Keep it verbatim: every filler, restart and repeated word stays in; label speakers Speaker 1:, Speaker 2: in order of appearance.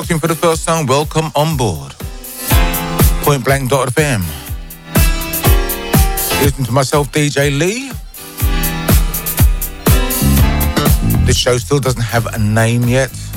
Speaker 1: Watching for the first time, welcome on board. Point Blank dot F M. Listen to myself, D J Lee. This show still doesn't have a name yet.